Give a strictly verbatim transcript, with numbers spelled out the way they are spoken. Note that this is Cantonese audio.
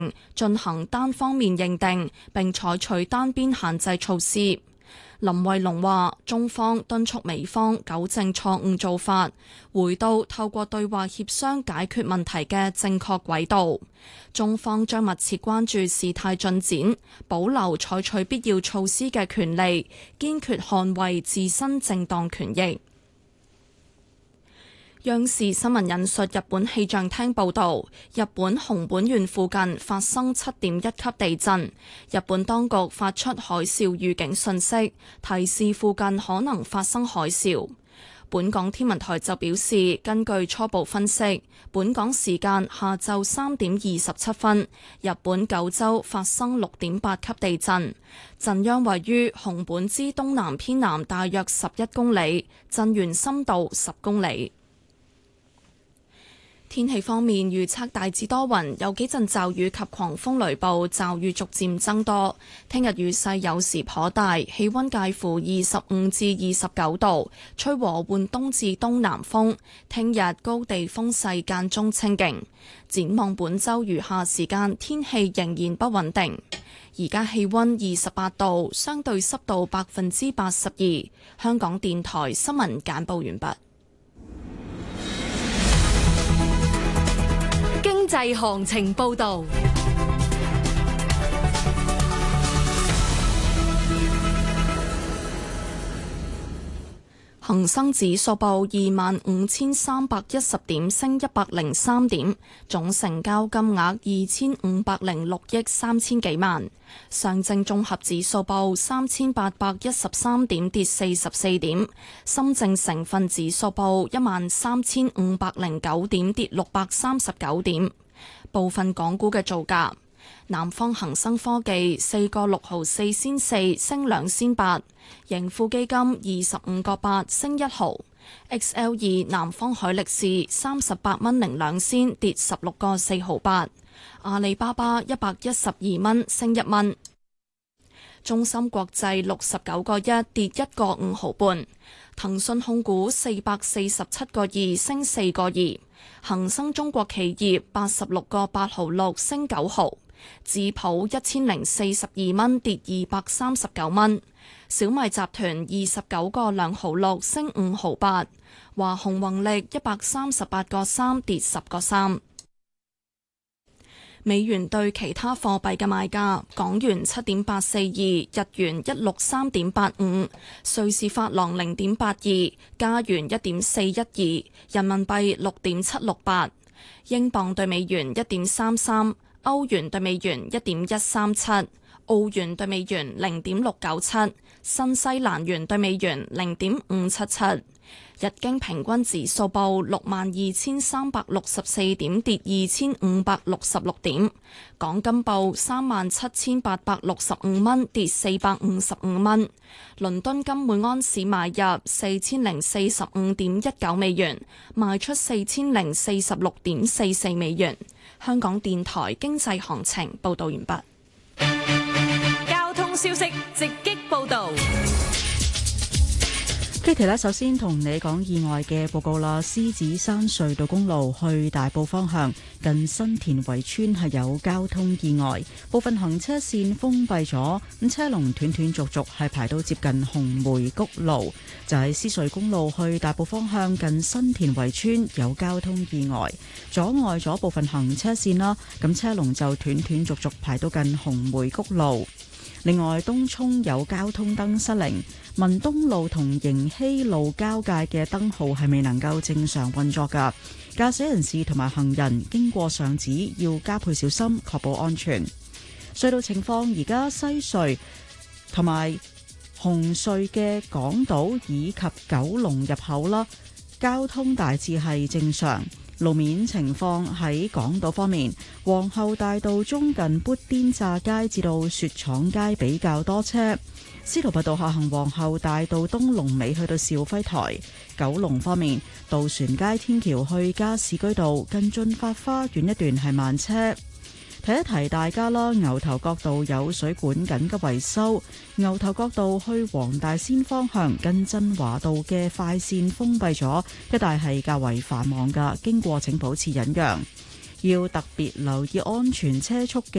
進行單方面認定並採取單邊限制措施。林慧龍話：中方敦促美方糾正錯誤做法，回到透過對話協商解決問題嘅正確軌道。中方將密切關注事態進展，保留採取必要措施嘅權利，堅決捍衛自身正當權益。央視新聞引述日本氣象廳報導，日本熊本縣附近發生七點一級地震，日本當局發出海嘯預警信息，提示附近可能發生海嘯。本港天文台就表示，根據初步分析，本港時間下晝三點二十七分，日本九州發生六點八級地震，震央位於熊本之東南偏南大約十一公里，震源深度十公里。天氣方面，預測大致多雲，有幾陣驟雨及狂風雷暴，驟雨逐漸增多。聽日雨勢有時頗大，氣溫介乎二十五至二十九度，吹和緩東至東南風。聽日高地風勢間中清勁。展望本週餘下時間，天氣仍然不穩定。而家氣溫二十八度，相對濕度百分之八十二。香港電台新聞簡報完畢。 經濟行情報道。 恒生指數報二萬五千三百一十點，升一百零三點，總成交金額二千五百零六億三千幾萬。上證綜合指數報三千八百一十三點，跌四十四點。深證成分指數報一萬三千五百零九點，跌六百三十九點。部分港股嘅造價。南方恒生科技四個六毫四仙四升兩仙八，盈富基金二十五個八升一毫 ，X L 二南方海力士三十八蚊零兩仙跌十六個四毫八，阿里巴巴一百一十二蚊升一蚊，中芯國際六十九個一跌一個五毫半，騰訊控股四百四十七個二升四個二，恒生中國企業八十六個八毫六升九毫。智普一千零四十二蚊跌二百三十九蚊，小米集團二十九個兩毫六升五毫八，華虹宏力一百三十八個三跌十個三。美元對其他貨幣嘅賣價：港元七點八四二，日元一六三點八五，瑞士法郎零點八二，加元一點四一二，人民幣六點七六八，英鎊對美元一點三三。歐元對美元一點一三七，澳元對美元零點六九七，新西蘭元對美元零點五七七。日經平均指數報六萬二千三百六十四點，跌二千五百六十六點。港金報三萬七千八百六十五蚊，跌四百五十五蚊。倫敦金每安士買入四千零四十五點一九美元，賣出四千零四十六點四四美元。香港電台經濟行情報道完畢。 交通消息直擊報道。 Kitty 咧，首先同你講意外嘅報告啦。獅子山隧道公路去大埔方向近新田圍村係有交通意外，部分行車線封閉咗，咁車龍斷斷續續係排到接近紅梅谷路。就係獅隧公路去大埔方向近新田圍村有交通意外，阻礙咗部分行車線啦，咁車龍就斷斷續續排到近紅梅谷路。另外，東涌有交通燈失靈，文東路同迎禧路交界嘅燈號係未能夠正常運作㗎。駕駛人士同埋行人經過上址要加倍小心，確保安全。隧道情況，而家西隧同埋紅隧嘅港島以及九龍入口啦，交通大致係正常。路面情況喺港島方面，皇后大道中近砵甸乍街至到雪廠街比較多車。司徒拔道下行皇后大道東龍尾去到肇輝台。九龍方面，渡船街天橋去加士居道近駿發花園一段係慢車。提一提大家啦，牛頭角道有水管緊急維修，牛頭角道去黃大仙方向近振華道嘅快線封閉咗，一帶係較為繁忙噶，經過請保持忍讓。 要特別留意安全車速嘅